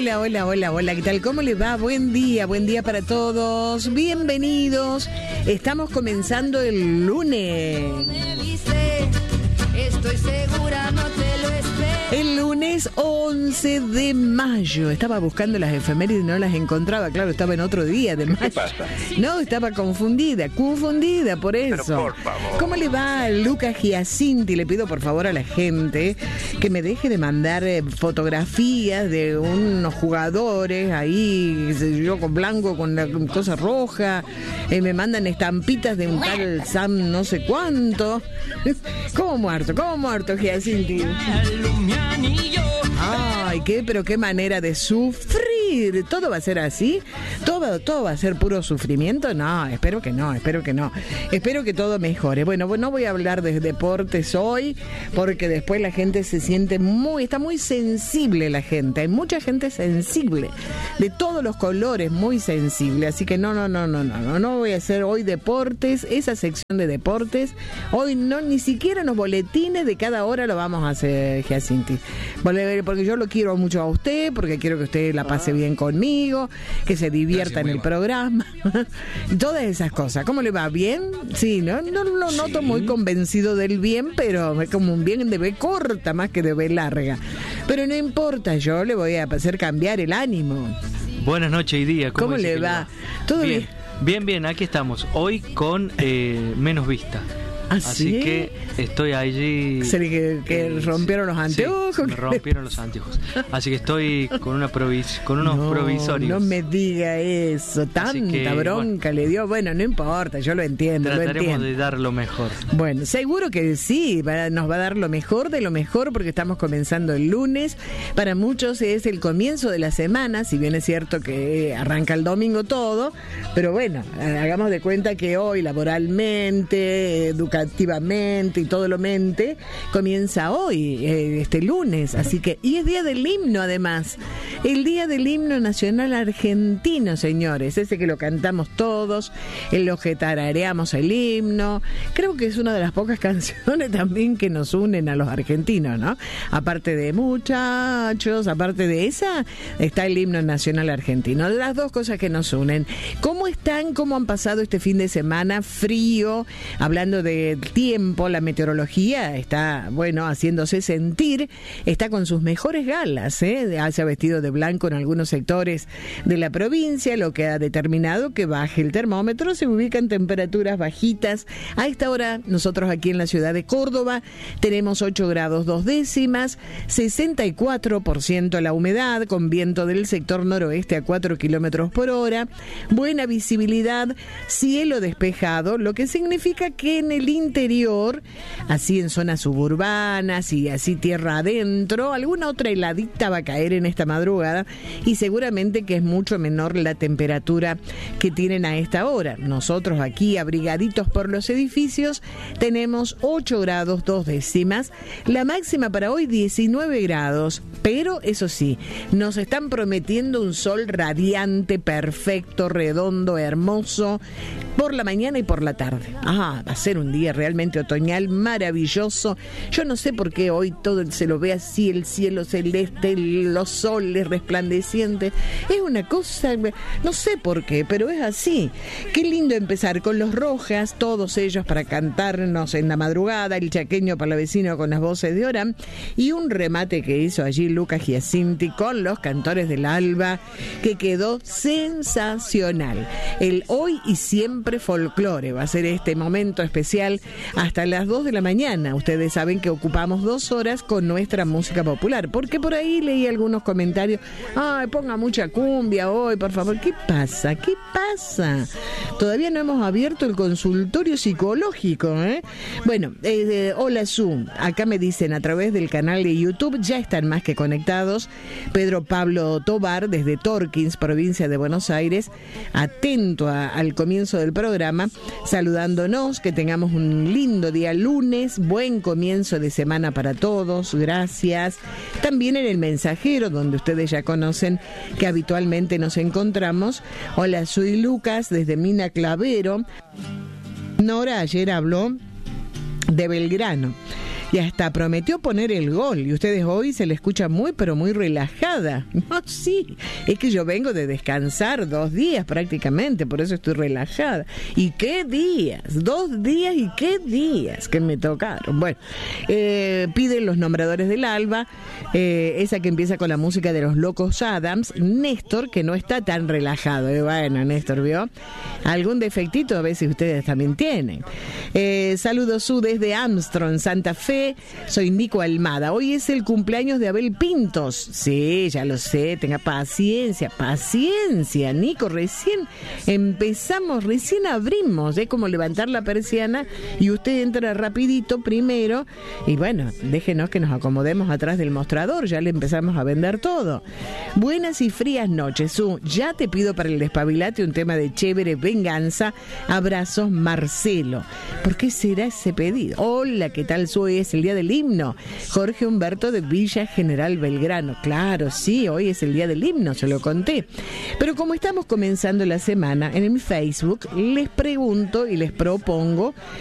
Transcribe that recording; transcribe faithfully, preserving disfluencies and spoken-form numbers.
Hola, hola, hola, hola, ¿qué tal? ¿Cómo les va? Buen día, buen día para todos. Bienvenidos. Estamos comenzando el lunes. Estoy segura, no te lo espero. El lunes once de mayo. Estaba buscando las efemérides y no las encontraba. Claro, estaba en otro día de mayo. ¿Qué pasa? No, estaba confundida, confundida por eso. Pero por favor. ¿Cómo le va a Lucas Giacinti? Le pido por favor a la gente que me deje de mandar eh, fotografías de unos jugadores ahí, qué sé yo, con blanco, con la cosa roja. Eh, me mandan estampitas de un tal Sam no sé cuánto. ¿Cómo muerto? ¿Cómo muerto, Giacinti? Ay, qué, pero qué manera de sufrir. ¿Todo va a ser así? ¿Todo, todo va a ser puro sufrimiento? No, espero que no, espero que no. Espero que todo mejore. Bueno, no voy a hablar de deportes hoy, porque después la gente se siente muy, está muy sensible la gente. Hay mucha gente sensible, de todos los colores, muy sensible. Así que no, no, no, no, no, no, no voy a hacer hoy deportes, esa sección de deportes. Hoy no, ni siquiera en los boletines de cada hora lo vamos a hacer, Giacinti. Porque yo lo quiero mucho a usted, porque quiero que usted la pase bien conmigo, que se divierta en el programa. Todas esas cosas. ¿Cómo le va? ¿Bien? Sí, no, no lo noto Sí. muy convencido del bien, pero es como un bien de B corta más que de B larga. Pero no importa, yo le voy a hacer cambiar el ánimo. Buenas noches y día. ¿Cómo dice le que va? ¿Todo bien? bien? Bien, bien, aquí estamos. Hoy con eh, menos vista. ¿Ah, Así sí? que estoy allí. ¿Se le que, que eh, rompieron los sí, anteojos? sí, me rompieron los anteojos. Así que estoy con una provis con unos no, provisorios. No me diga eso. Tanta que, bronca bueno, le dio. Bueno, no importa, yo lo entiendo. Lo Trataremos entiendo. de dar lo mejor. Bueno, seguro que sí, va- nos va a dar lo mejor de lo mejor porque estamos comenzando el lunes. Para muchos es el comienzo de la semana, si bien es cierto que arranca el domingo todo, pero bueno, hagamos de cuenta que hoy laboralmente, educativamente y todo lo mente, comienza hoy, eh, este lunes, así que, y es día del himno además, el día del himno nacional argentino, señores, ese que lo cantamos todos, en lo que tarareamos el himno. Creo que es una de las pocas canciones también que nos unen a los argentinos, ¿no? Aparte de muchachos, aparte de esa, está el himno nacional argentino. Las dos cosas que nos unen. ¿Cómo están? ¿Cómo han pasado este fin de semana? Frío, hablando de tiempo, la meteorología está, bueno, haciéndose sentir, está con sus mejores galas, ¿eh? Se ha vestido de blanco en algunos sectores de la provincia, lo que ha determinado que baje el termómetro, se ubican temperaturas bajitas. A esta hora, nosotros aquí en la ciudad de Córdoba tenemos ocho grados dos décimas, sesenta y cuatro por ciento la humedad, con viento del sector noroeste a cuatro kilómetros por hora, buena visibilidad, cielo despejado, lo que significa que en el interior, así en zonas suburbanas y así tierra adentro, alguna otra heladita va a caer en esta madrugada y seguramente que es mucho menor la temperatura que tienen a esta hora. Nosotros aquí, abrigaditos por los edificios, tenemos ocho grados dos décimas, la máxima para hoy diecinueve grados, pero eso sí, nos están prometiendo un sol radiante, perfecto, redondo, hermoso, por la mañana y por la tarde. Ah, va a ser un día realmente otoñal maravilloso. Yo no sé por qué hoy todo se lo ve así, el cielo celeste, los soles resplandecientes. Es una cosa, no sé por qué, pero es así. Qué lindo empezar con los Rojas, todos ellos para cantarnos en la madrugada, el chaqueño palavecino con las voces de Orán, y un remate que hizo allí Lucas Giacinti con los cantores del alba, que quedó sensacional. El hoy y siempre folclore va a ser este momento especial hasta las dos de la mañana. Ustedes saben que ocupamos dos horas con nuestra música popular, porque por ahí leí algunos comentarios, ay, ponga mucha cumbia hoy, por favor. ¿Qué pasa? ¿Qué pasa? Todavía no hemos abierto el consultorio psicológico, ¿eh? Bueno, eh, eh, hola Su, acá me dicen a través del canal de YouTube, ya están más que conectados. Pedro Pablo Tobar, desde Torkins, provincia de Buenos Aires, atento a, al comienzo del programa, saludándonos, que tengamos un lindo día lunes, buen comienzo de semana para todos, gracias. También en el Mensajero, donde ustedes ya conocen que habitualmente nos encontramos. Hola, soy Lucas, desde Mina Clavero. Nora ayer habló de Belgrano, y hasta prometió poner el gol. Y ustedes hoy se le escucha muy, pero muy relajada. No, sí, es que yo vengo de descansar dos días prácticamente, por eso estoy relajada. ¿Y qué días? Dos días y qué días que me tocaron. Bueno, eh, piden los nombradores del alba, eh, esa que empieza con la música de los Locos Adams. Néstor, que no está tan relajado. Eh, bueno, Néstor, ¿vio? Algún defectito a veces ustedes también tienen. Eh, saludos Su desde Armstrong, Santa Fe. Soy Nico Almada. Hoy es el cumpleaños de Abel Pintos. Sí, ya lo sé, tenga paciencia, paciencia, Nico. Recién empezamos, recién abrimos. Es como levantar la persiana y usted entra rapidito primero. Y bueno, déjenos que nos acomodemos atrás del mostrador. Ya le empezamos a vender todo. Buenas y frías noches, Su. Ya te pido para el despabilate un tema de Chévere Venganza. Abrazos, Marcelo. ¿Por qué será ese pedido? Hola, ¿qué tal, Su? Hoy es el día del himno. Jorge Humberto de Villa General Belgrano. Claro, sí, hoy es el día del himno, se lo conté. Pero como estamos comenzando la semana, en mi Facebook les pregunto y les propongo